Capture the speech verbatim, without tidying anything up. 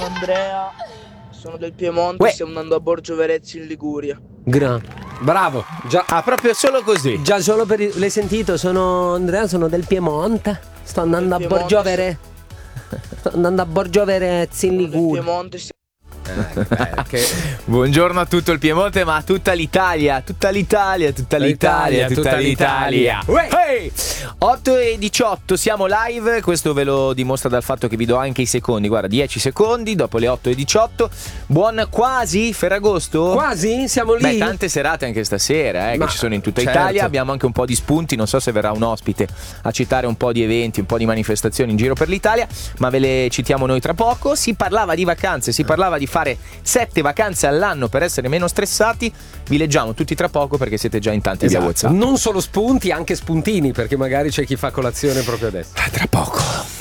sono Andrea, sono del Piemonte, Uè. stiamo andando a Borgio Verezzi in Liguria. Gra- Bravo. Già, Ah, proprio solo così. già solo per il- l'hai sentito? Sono Andrea, sono del Piemonte. Sto andando a Del Piemonte, Borgio Vere- Sto andando a Borgio Verezzi in Del Liguria. Piemonte stiamo Eh, che... Buongiorno a tutto il Piemonte, ma a tutta l'Italia, tutta l'Italia, tutta l'Italia, tutta, tutta l'Italia. l'Italia. Hey! otto e diciotto, siamo live, questo ve lo dimostra dal fatto che vi do anche i secondi, guarda, dieci secondi dopo le otto e diciotto. Buon quasi Ferragosto. Quasi? Siamo lì? Beh, tante serate anche stasera, eh, Ma- che ci sono in tutta certo. Italia. Abbiamo anche un po' di spunti. Non so se verrà un ospite a citare un po' di eventi, un po' di manifestazioni in giro per l'Italia, ma ve le citiamo noi tra poco. Si parlava di vacanze, si parlava di fare sette vacanze all'anno per essere meno stressati. Vi leggiamo tutti tra poco perché siete già in tanti via Esatto. WhatsApp. Non solo spunti, anche spuntini, perché magari c'è chi fa colazione proprio adesso. Tra poco.